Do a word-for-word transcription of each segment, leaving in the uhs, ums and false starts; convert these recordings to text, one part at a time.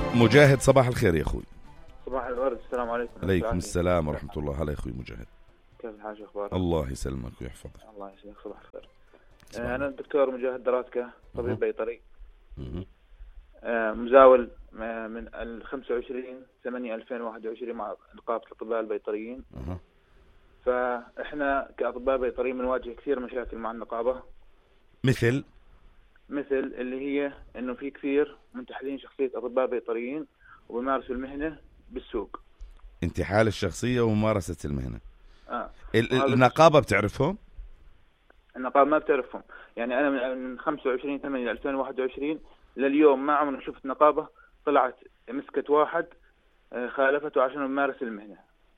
مجاهد صباح الخير يا أخوي. صباح الورد. السلام عليكم. عليكم السلام ورحمة الله. هلا يا أخوي مجاهد، كيف الحال؟ أخبارك؟ الله يسلمك ويحفظك. الله يسلمك. صباح الخير. آه أنا الدكتور مجاهد دراتكة، طبيب أه. بيطري، آه مزاول من الخمسة وعشرين ثمانية ألفين وواحد وعشرين مع نقابة الأطباء البيطريين. أه. فإحنا كأطباء بيطريين بنواجه كثير مشاكل مع النقابة، مثل مثل اللي هي إنه في كثير منتحلين شخصية أطباء بيطريين وبيمارسوا المهنة بالسوق. انتحال الشخصية وممارسة المهنة. آه. النقابة بتعرفهم؟ النقابة ما بتعرفهم. يعني أنا من خمسة وعشرين ثمانية ألفين وواحد وعشرين لليوم ما عمرنا شفت نقابة طلعت مسكت واحد خالفته عشان يمارس المهنة.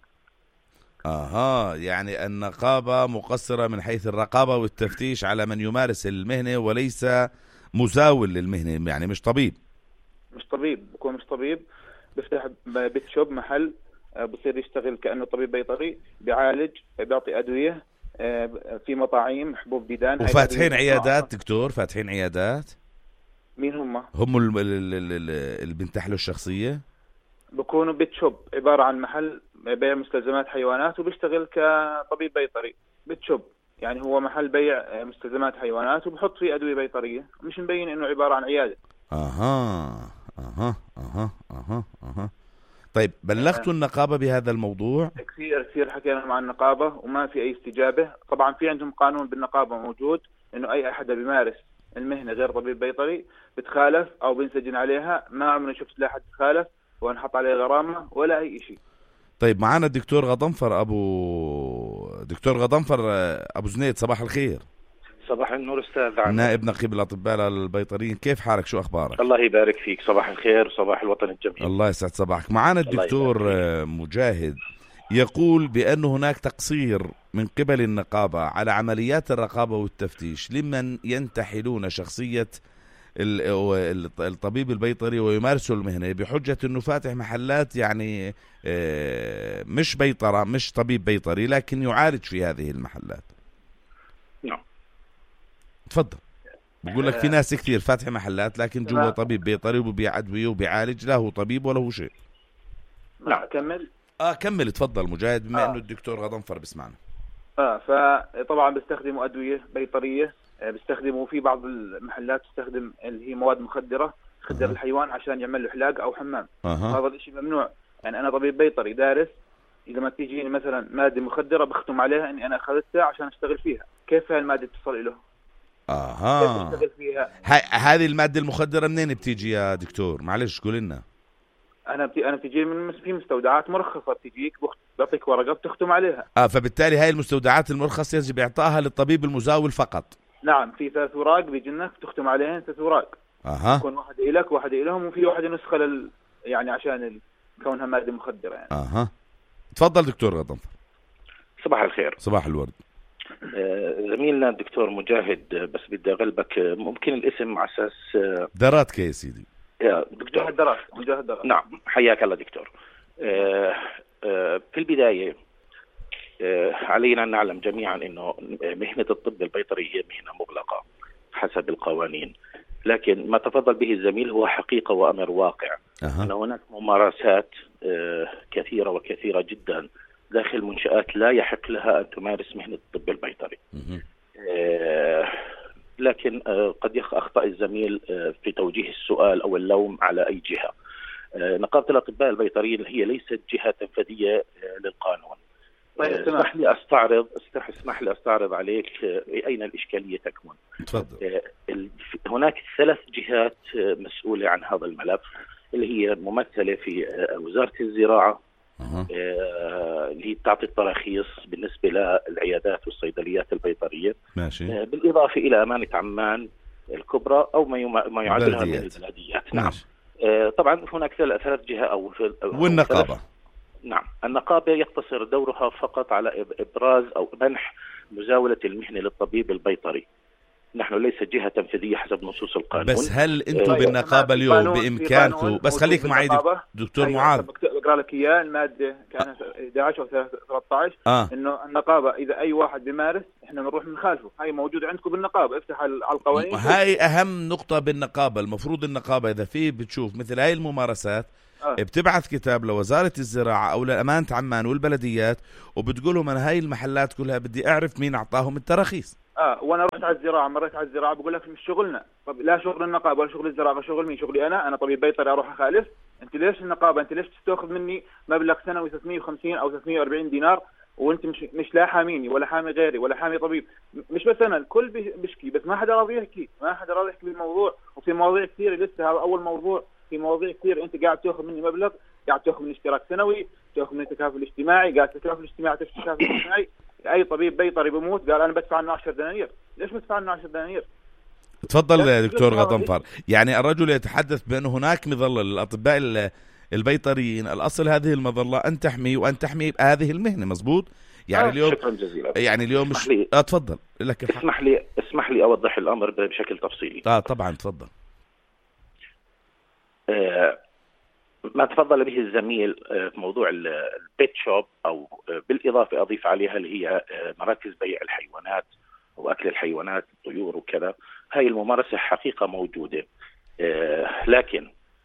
آها، يعني النقابة مقصرة من حيث الرقابة والتفتيش على من يمارس المهنة وليس مزاول للمهنة، يعني مش طبيب. مش طبيب، بكون مش طبيب بيفتح بيت شوب محل، بصير يشتغل كأنه طبيب بيطري، بيعالج، بيعطي أدوية في مطاعيم، حبوب ديدان. وفاتحين عيادات دكتور، فاتحين عيادات. مين هم؟ هم اللي بينتحلوا الشخصية، بكونوا بيت شوب عبارة عن محل بيع مستلزمات حيوانات وبيشتغل كطبيب بيطري. بيت شوب يعني هو محل بيع مستلزمات حيوانات وبحط فيه أدوية بيطرية، مش مبين إنه عبارة عن عيادة. أها أها أها أها أها طيب، بلغتوا النقابة بهذا الموضوع؟ كثير كثير حكينا مع النقابة وما في أي استجابة. طبعا في عندهم قانون بالنقابة موجود إنه أي أحد بيمارس المهنة غير طبيب بيطري بتخالف أو بنسجن عليها. ما عمرنا شفت لا أحد تخالف ونحط عليه غرامة ولا أي شيء. طيب معنا الدكتور غضنفر أبو دكتور غضنفر أبو زنيد، صباح الخير. صباح النور أستاذ عمر. نائب نقيب الأطباء البيطريين، كيف حالك؟ شو أخبارك؟ الله يبارك فيك. صباح الخير وصباح الوطن الجميل. الله يسعد صباحك. معنا الدكتور مجاهد يقول بأن هناك تقصير من قبل النقابة على عمليات الرقابة والتفتيش لمن ينتحلون شخصية الطبيب البيطري ويمارسوا المهنة بحجة أنه فاتح محلات، يعني مش بيطرة، مش طبيب بيطري، لكن يعالج في هذه المحلات. نعم تفضل. بقول لك في ناس كثير فاتح محلات لكن جوا طبيب بيطري وبيبيع أدوية وبيعالج، لا هو طبيب ولا هو شيء. لا كمل. اه كمل تفضل مجاهد، بما آه. انه الدكتور غضنفر بسمعنا. اه فطبعا بيستخدموا أدوية بيطرية، بيستخدموا في بعض المحلات تستخدم اللي هي مواد مخدرة تخدر أه. الحيوان عشان يعمل له حلاق أو حمام. أه. هذا الشيء ممنوع. يعني أنا طبيب بيطري دارس، إذا ما تيجيني مثلا مادة مخدرة بختم عليها إني أنا أخذتها عشان أشتغل فيها. كيف هاي المادة تصل له؟ اها كيف فيها؟ هذه المادة المخدرة منين بتيجي يا دكتور؟ معلش قول لنا. أنا بتي... أنا بتيجي من في مستودعات مرخصة، بتجيك بعطيك ورقة بتختم عليها. اه فبالتالي هاي المستودعات المرخصة يجب إعطائها للطبيب المزاول فقط. نعم، في ثلاث اوراق بيجي لك تختم عليهن، ثلاث اوراق. اها يكون واحد لك وواحد لهم وفي واحد نسخه لل يعني عشان ال... كونها ماده مخدره يعني. اها تفضل دكتور غضنفر. صباح الخير. صباح الورد. آه زميلنا الدكتور مجاهد، بس بدي اغلبك، ممكن الاسم على اساس آه دراتك يا سيدي. يا دكتور مجاهد درات. مجاهد درات. نعم حياك الله دكتور. آه آه في البدايه علينا أن نعلم جميعا أنه مهنة الطب البيطري هي مهنة مغلقة حسب القوانين، لكن ما تفضل به الزميل هو حقيقة وأمر واقع. أه. أن هناك ممارسات كثيرة وكثيرة جدا داخل منشآت لا يحق لها أن تمارس مهنة الطب البيطري. أه. لكن قد أخطأ الزميل في توجيه السؤال أو اللوم على أي جهة. نقابة الأطباء البيطريين هي ليست جهة تنفيذية للقانون. اسمح لي استعرض اسمح لي استعرض عليك اين الاشكاليه تكمن. تفضل. هناك ثلاث جهات مسؤوله عن هذا الملف، اللي هي ممثله في وزاره الزراعه أه. اللي هي تعطي التراخيص بالنسبه للعيادات والصيدليات البيطريه. ماشي. بالاضافه الى امانه عمان الكبرى او ما ما يعادلها من البلديات. نعم. طبعا هناك ثلاث جهات او والنقابه. نعم، النقابة يقتصر دورها فقط على إبراز أو منح مزاولة المهنة للطبيب البيطري. نحن ليس جهة تنفيذية حسب نصوص القانون. بس هل أنتم بالنقابة اليوم بإمكانكم، بس خليك معي دكتور معاذ، اقرا لك اياه الماده كانت أحد عشر او ثلاثة عشر آه. انه النقابه اذا اي واحد بيمارس احنا بنروح بنخالفه. هاي موجوده عندكم بالنقابه، افتح على القوانين. هاي اهم نقطه بالنقابه. المفروض النقابه اذا في بتشوف مثل هاي الممارسات آه. بتبعث كتاب لوزاره الزراعه او لامانه عمان والبلديات وبتقولهم انا هاي المحلات كلها بدي اعرف مين اعطاهم التراخيص. اه وانا رحت على الزراعه، مريت على الزراعه بقول لك مش شغلنا. طب لا شغل النقابه ولا شغل الزراعه، شغل مين؟ شغلي انا انا طبيب بيطري اروح اخالف؟ انت ليش النقابه؟ انت ليش تستاخذ مني مبلغ سنوي ثلاثمية وخمسين او ثلاثمية وأربعين دينار وانت مش مش لا حاميني ولا حامي غيري ولا حامي طبيب؟ مش بس انا، الكل بيشكي بس ما حدا راضي يحكي، ما حدا راضي يحكي بالموضوع. وفي مواضيع كثيره لسه، هذا اول موضوع. في مواضيع كثير انت قاعد تاخذ مني مبلغ، قاعد تاخذ من اشتراك سنوي، تاخذ من التكافل الاجتماعي، قاعد تكافل الاجتماعي تكافل الاجتماعي. اي طبيب بيطري بموت قال انا بدفع عنه عشرة دنانير. ليش بدفع عنه عشرة دنانير؟ تفضل يا دكتور غضنفر. يعني الرجل يتحدث بأن هناك مظلة للأطباء البيطريين، الأصل هذه المظلة أن تحمي وأن تحمي هذه المهنة. مظبوط. يعني آه اليوم شكرا جزيلا. يعني اليوم مش آه تفضل لك الحق. اسمح لي اسمح لي أوضح الأمر بشكل تفصيلي. اه طبعا تفضل. آه ما تفضل به الزميل في موضوع البيت شوب، أو بالإضافة أضيف عليها اللي هي مراكز بيع الحيوانات وأكل الحيوانات الطيور وكذا. هاي الممارسة حقيقة موجودة، لكن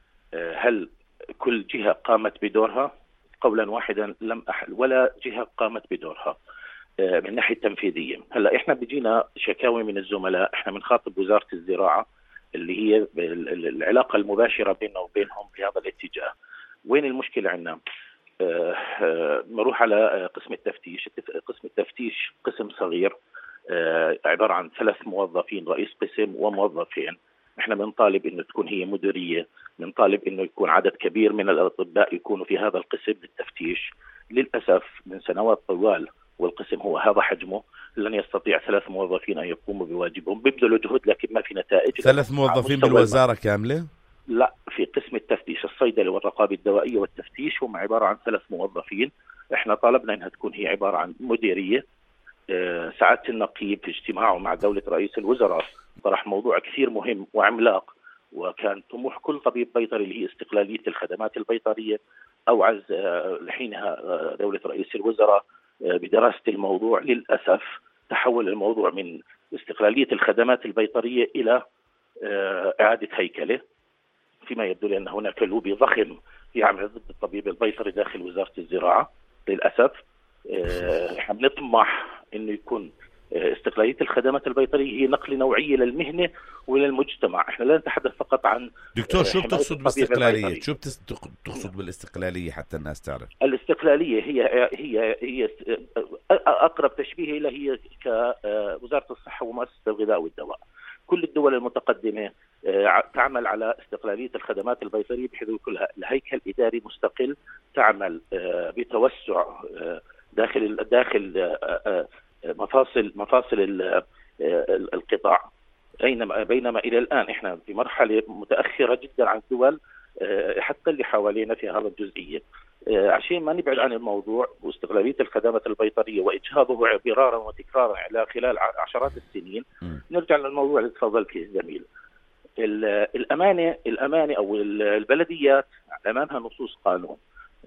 هل كل جهة قامت بدورها؟ قولا واحدا لم أحل ولا جهة قامت بدورها من الناحية التنفيذية. هلا إحنا بيجينا شكاوي من الزملاء، إحنا بنخاطب وزارة الزراعة اللي هي العلاقة المباشرة بيننا وبينهم بهذا الاتجاه. وين المشكلة عندنا؟ آه آه نروح على قسم التفتيش. قسم التفتيش قسم صغير، آه عبارة عن ثلاث موظفين، رئيس قسم وموظفين. احنا بنطالب انه تكون هي مديرية، بنطالب انه يكون عدد كبير من الاطباء يكونوا في هذا القسم للتفتيش. للأسف من سنوات طوال والقسم هو هذا حجمه، لن يستطيع ثلاث موظفين أن يقوموا بواجبهم. بيبذلوا جهد لكن ما في نتائج. ثلاث موظفين بالوزارة كاملة؟ لا، في قسم التفتيش الصيدلي والرقابة الدوائية والتفتيش هم عبارة عن ثلاث موظفين. احنا طالبنا انها تكون هي عبارة عن مديرية. أه سعادة النقيب في اجتماعه مع دولة رئيس الوزراء طرح موضوع كثير مهم وعملاق، وكان طموح كل طبيب بيطري اللي هي استقلالية الخدمات البيطرية. أوعز أه لحينها دولة رئيس الوزراء أه بدراسة الموضوع. للأسف تحول الموضوع من استقلالية الخدمات البيطرية إلى أه إعادة هيكله، فيما يبدو لأن هناك لوبي ضخم يعمل ضد الطبيب البيطري داخل وزارة الزراعة. للأسف احنا بنطمح انه يكون استقلالية الخدمات البيطرية هي نقل نوعية للمهنة وللمجتمع. احنا لا نتحدث فقط عن دكتور شو بتقصد بالاستقلالية؟ شو بتقصد بالاستقلالية حتى الناس تعرف؟ الاستقلالية هي هي هي اقرب تشبيه لها هي كوزارة الصحة ومؤسسة الغذاء والدواء. كل الدول المتقدمة تعمل على استقلالية الخدمات البيطرية بحيث يكون لها الهيكل إداري مستقل، تعمل بتوسع داخل داخل مفاصل مفاصل القطاع. بينما بينما إلى الآن إحنا في مرحلة متأخرة جدا عن الدول حتى اللي حوالينا في هذا الجزئية. عشان ما نبعد عن الموضوع واستقلالية الخدمات البيطرية وإجهاضه مرارا وتكرارا على خلال عشرات السنين، نرجع للموضوع اللي تفضل فيه الزميل. الأمانة الأمانة أو البلديات أمامها نصوص قانون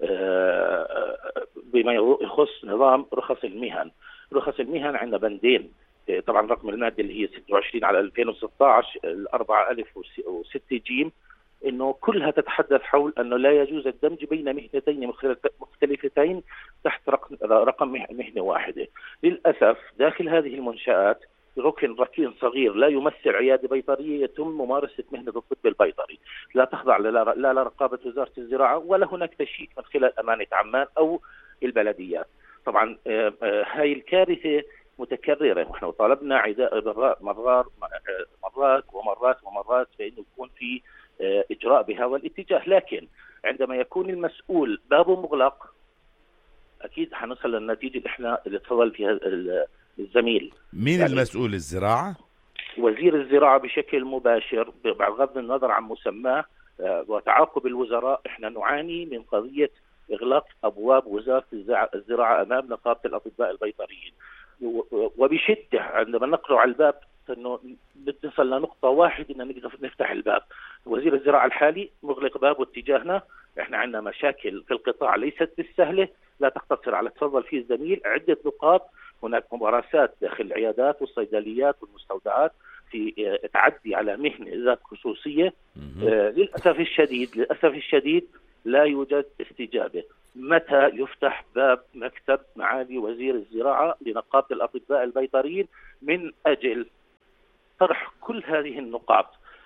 بما يخص نظام رخص المهن. رخص المهن عندنا بندين، طبعا رقم المادة اللي هي ستة وعشرين على ألفين وستة عشر الأربعة ألف وستة جيم، إنه كلها تتحدث حول أنه لا يجوز الدمج بين مهنتين مختلفتين تحت رقم مهنة واحدة. للأسف داخل هذه المنشآت ركن ركين صغير لا يمثل عيادة بيطرية يتم ممارسة مهنة الطب البيطري، لا تخضع لا لرقابة وزارة الزراعة ولا هناك تشيك من خلال أمانة عمان أو البلديات. طبعا هاي الكارثة متكررة، ونحن طالبنا عداء مرات مرات ومرات ومرات بأنه يكون في إجراء بهذا الاتجاه. لكن عندما يكون المسؤول بابه مغلق أكيد حنصل للنتيجة اللي احنا اللي تفضل فيها الزميل. مين يعني المسؤول؟ الزراعة؟ وزير الزراعة بشكل مباشر بغض النظر عن مسماه وتعاقب الوزراء. احنا نعاني من قضية إغلاق أبواب وزارة الزراعة أمام نقابة الأطباء البيطريين، وبشدة عندما نقرأ على الباب انه نصل لنقطة واحد ان نقدر نفتح الباب. وزير الزراعة الحالي مغلق بابه اتجاهنا، احنا عندنا مشاكل في القطاع ليست بالسهله، لا تقتصر على تفضل فيه الزميل عده نقاط. هناك ممارسات داخل العيادات والصيدليات والمستودعات في تعدي على مهنه ذات خصوصيه. آه للاسف الشديد للاسف الشديد لا يوجد استجابه. متى يفتح باب مكتب معالي وزير الزراعه لنقابه الاطباء البيطريين من اجل طرح كل هذه النقاط؟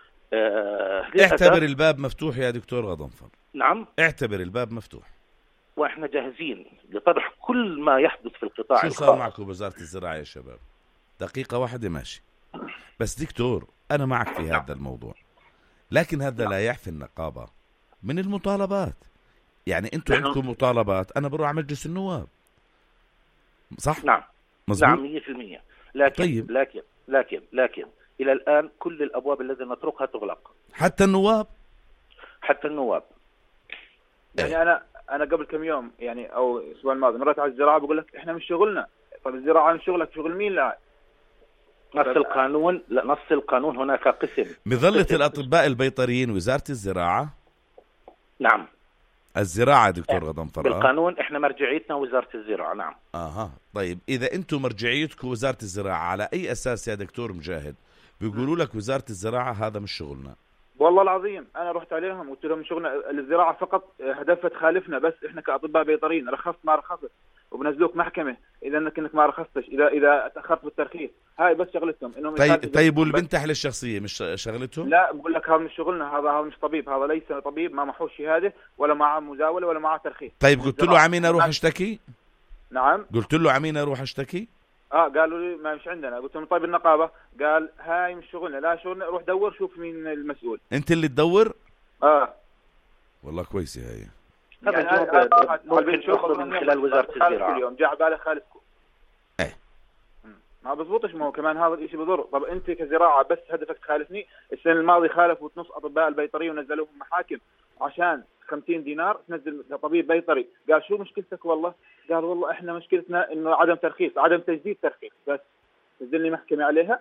آه اعتبر الباب مفتوح يا دكتور غضنفر. نعم، اعتبر الباب مفتوح، واحنا جاهزين لطرح كل ما يحدث في القطاع. شو صار معكم بوزارة الزراعة يا شباب؟ دقيقة واحدة ماشي، بس دكتور أنا معك في هذا الموضوع، لكن هذا لا يعفي النقابة من المطالبات. يعني أنتم عندكم مطالبات، أنا بروح على مجلس النواب، صح؟ نعم مزبوط؟ نعم مية بالمية. لكن طيب. لكن لكن لكن إلى الآن كل الأبواب التي نطرقها تغلق، حتى النواب حتى النواب. يعني أنا أنا قبل كم يوم يعني أو الأسبوع الماضي مرات على الزراعة بقول لك إحنا مش شغلنا. طب الزراعة مش شغلك، شغل مين؟ لا نص القانون، لا نص القانون هناك قسم مظلة الأطباء البيطريين وزارة الزراعة. نعم الزراعة دكتور غضنفر بالقانون احنا مرجعيتنا وزارة الزراعة. نعم. اها طيب اذا انتم مرجعيتكم وزارة الزراعة، على اي اساس يا دكتور مجاهد بيقولوا لك وزارة الزراعة هذا مش شغلنا؟ والله العظيم انا رحت عليهم قلت لهم شغلنا الزراعة فقط، هدفها تخالفنا، بس احنا كأطباء بيطريين رخصت ما رخصت وبنزلوك محكمة اذا انك انك ما رخصتش، اذا اذا تاخرت بالترخيص. هاي بس شغلتهم انهم طيب طيب والبنت الشخصية مش شغلتهم؟ لا بقول لك هذا مش شغلنا، هذا هذا مش طبيب، هذا ليس طبيب، ما معه شهادة ولا معه مزاولة ولا معه ترخيص. طيب قلت له عمين اروح اشتكي؟ نعم قلت له عمين اروح اشتكي؟ اه قالوا لي ما مش عندنا. قلت لهم طيب النقابة، قال هاي مش شغلنا. لا شغلنا، روح دور شوف مين المسؤول. انت اللي تدور؟ اه والله كويسة هي. هذا جواب ممكن تاخذه من خلال وزارة الزراعة. اليوم جاء بالي خالفكم. ايه ما بزبطش، ما هو كمان هذا الشيء بضر. طب انت كزراعة بس هدفك تخالفني. السنة الماضية خالفوا نص اطباء البيطري ونزلوهم محاكم عشان خمسين دينار تنزل طبيب بيطري. قال شو مشكلتك؟ والله قال والله احنا مشكلتنا انه عدم ترخيص، عدم تجديد ترخيص، بس نزلني محكمة عليها.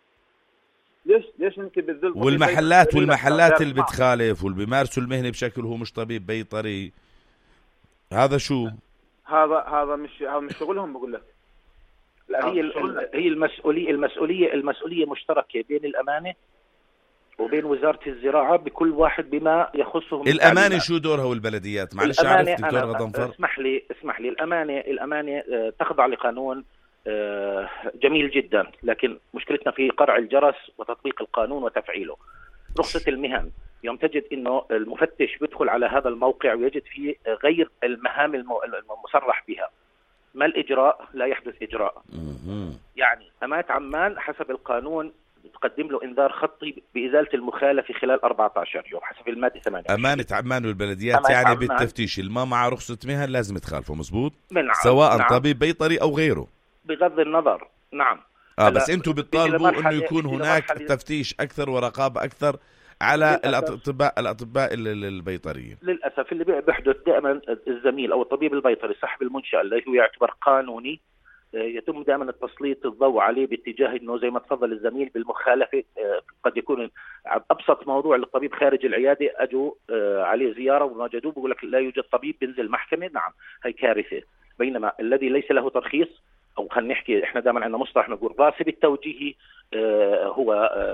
ليش ليش انت بتذل؟ والمحلات والمحلات اللي بتخالف واللي بيمارسوا المهنة بشكل هو مش طبيب بيطري، هذا شو؟ هذا هذا مش هذا مش شغلهم بقول لك. لا هي هي المسؤولية المسؤولية المسؤولية مشتركة بين الأمانة وبين وزارة الزراعة، بكل واحد بما يخصه. الأمانة شو دورها والبلديات؟ معلش عارف دكتور غضنفر، اسمح لي اسمح لي الأمانة الأمانة تخضع لقانون جميل جدا، لكن مشكلتنا في قرع الجرس وتطبيق القانون وتفعيله. رخصة المهن يوم تجد انه المفتش بيدخل على هذا الموقع ويجد فيه غير المهام المصرح بها، ما الإجراء؟ لا يحدث إجراء. يعني أمانة عمان حسب القانون تقدم له إنذار خطي بإزالة المخالفة خلال أربعة عشر يوم حسب المادة ثمانية. أمانة عمان والبلديات يعني عمان بالتفتيش الما مع رخصة مهن لازم تخالفه، مزبوط؟ نعم. سواء نعم. طبيب بيطري أو غيره بغض النظر. نعم. آه بس أنتم بتطالبوا إنه يكون هناك تفتيش أكثر ورقابة أكثر على الأطباء الأطباء البيطريين. للأسف اللي بيحدث دائما الزميل أو الطبيب البيطري صاحب المنشأة اللي هو يعتبر قانوني، يتم دائما التسليط الضوء عليه باتجاه انه زي ما تفضل الزميل بالمخالفه. قد يكون ابسط موضوع للطبيب خارج العياده اجوا عليه زياره ووجدوه بيقول لك لا يوجد طبيب، بينزل محكمه. نعم هي كارثه. بينما الذي ليس له ترخيص، او خلينا نحكي احنا دائما عندنا مصطلح نقول راتب التوجيهي، هو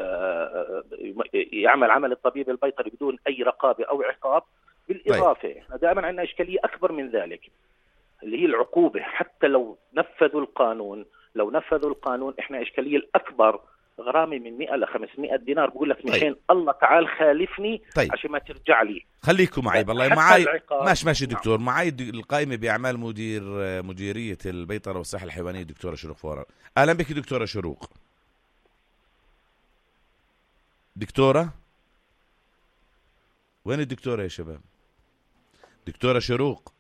يعمل عمل الطبيب البيطري بدون اي رقابه او عقاب. بالاضافه احنا دائما عندنا اشكاليه اكبر من ذلك اللي هي العقوبة. حتى لو نفذوا القانون لو نفذوا القانون احنا اشكالية الاكبر غرامة من مئة ل خمسمئة دينار. بقول لك مشان الله تعال خالفني طيب. عشان ما ترجع لي. خليكم معي والله معي ماشي ماشي دكتور. نعم. معي القائمة بأعمال مدير مديرية البيطرة والصحة الحيوانية دكتورة شروق فورا. اهلا بك دكتورة شروق. دكتورة وين الدكتورة يا شباب؟ دكتورة شروق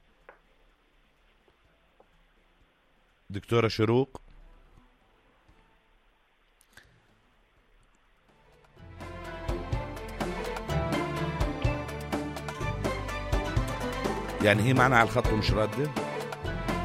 دكتورة شروق يعني هي معنا على الخط ومش راده.